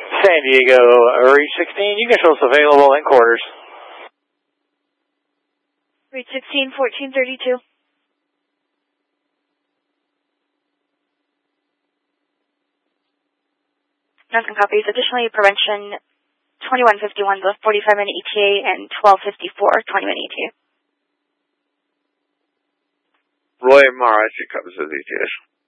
San Diego, reach 16, you can show us available in quarters. Reach 16, 1432. Nothing copies. Additionally, prevention 2151, both 45-minute ETA and 1254, 20-minute ETA. Roy Mara, she covers his ETA.